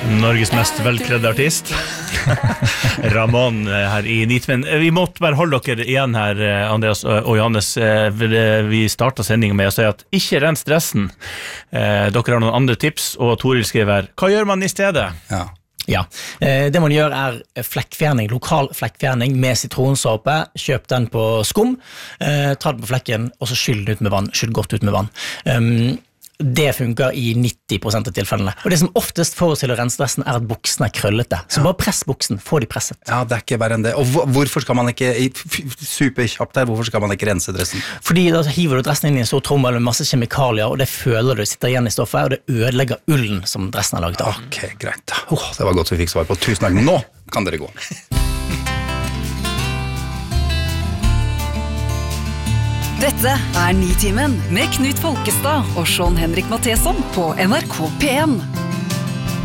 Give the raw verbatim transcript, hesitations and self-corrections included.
Norges mest velkledde artist Ramón her i Nitimen. Vi måtte bare holde dere igjen her, Andreas og Johannes. Vi startet sendingen med å si at ikke rens dressen. Dere har noen andre tips, og Toril skriver her, hva gjør man i stedet? Ja. Ja, det man gjør er flekkfjerning, lokal flekkfjerning med sitronsåpe. Kjøp den på skum, ta den på flekken, og så skyll den ut med vann. Skyll godt ut med vann. Um, Det funker i nitti prosent av tilfellene. Og det som oftest får oss til å rense dressen er at buksene er krøllete. Så ja. Bare press buksen, få de presset. Ja, det er ikke bare enn det. Og hvorfor skal man ikke, superkjapt her, hvorfor skal man ikke rense dressen? Fordi da hiver du dressen inn i en stor trommel med masse kjemikalier, og det føler du sitter igjen i stoffet, og det ødelegger ullen som dressen er laget av. Ok, greit. Oh, det var godt vi fikk svar på. Tusen takk. Nå kan dere gå. Dette er Nitimen med Knut Folkestad og Sean Henrik Matheson på N R K P en.